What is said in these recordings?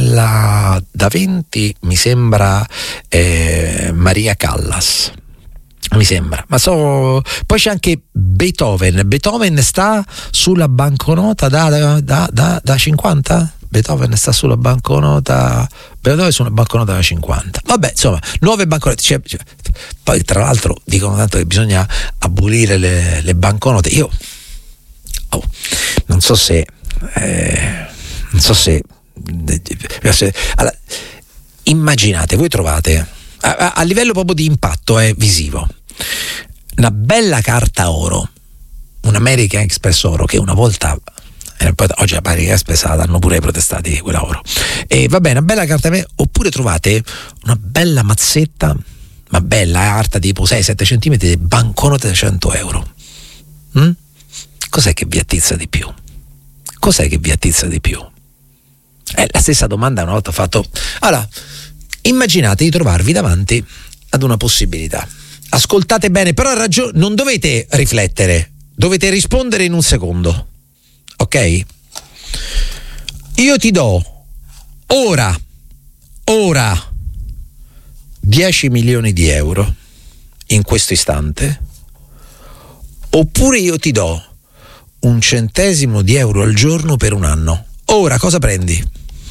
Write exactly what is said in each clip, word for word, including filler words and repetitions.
quella da venti mi sembra eh, Maria Callas, mi sembra, ma so. Poi c'è anche Beethoven. Beethoven sta sulla banconota da, da, da, da cinquanta? Beethoven sta sulla banconota Beethoven su una banconota da cinquanta. Vabbè, insomma, nuove banconote. C'è, c'è. Poi tra l'altro dicono tanto che bisogna abolire le, le banconote. Io oh, non so se eh, non so se, se allora, immaginate, voi trovate a, a, a livello proprio di impatto è eh, visivo una bella carta oro, un American Express oro, che una volta eh, poi, oggi la American Express la danno pure ai protestati quella oro, e va bene, una bella carta, oppure trovate una bella mazzetta, ma bella, alta tipo sei sette centimetri, banconote da cento euro. Mm? Cos'è che vi attizza di più? Cos'è che vi attizza di più? È la stessa domanda una volta ho fatto. Allora, immaginate di trovarvi davanti ad una possibilità. Ascoltate bene, però ragion- non dovete riflettere, dovete rispondere in un secondo. Ok? Io ti do ora, ora dieci milioni di euro in questo istante, oppure io ti do un centesimo di euro al giorno per un anno. Ora cosa prendi?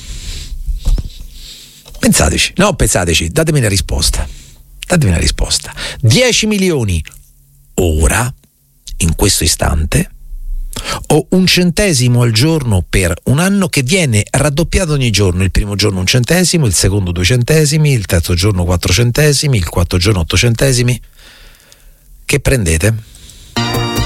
Pensateci, no, pensateci, datemi la risposta. Datemi la risposta. dieci milioni ora, in questo istante, o un centesimo al giorno per un anno che viene raddoppiato ogni giorno. Il primo giorno un centesimo, il secondo due centesimi, il terzo giorno quattro centesimi, il quarto giorno otto centesimi. Che prendete?